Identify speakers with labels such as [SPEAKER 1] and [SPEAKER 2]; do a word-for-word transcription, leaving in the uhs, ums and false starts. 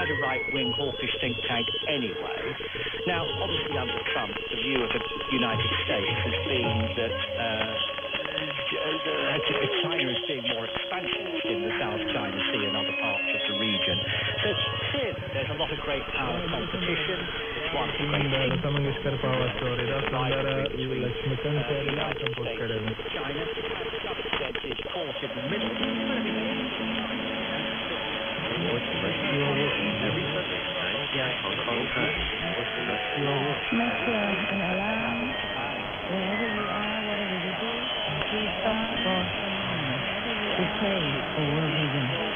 [SPEAKER 1] quite a right-wing hawkish think tank anyway. Now, obviously under Trump, the view of the United States has been that uh, China is being more expansionist in the South China Sea and other parts of the region. So it's clear that there's a lot of great power competition. One of the great things
[SPEAKER 2] Lata Mangeshkar Pava story Sundara Lakshmikant compose ಕಡೆಯಲ್ಲಿ
[SPEAKER 1] China is caught in the middle.
[SPEAKER 3] Make sure an alarm, wherever you are, whatever you do, please stop for to pray for world vision.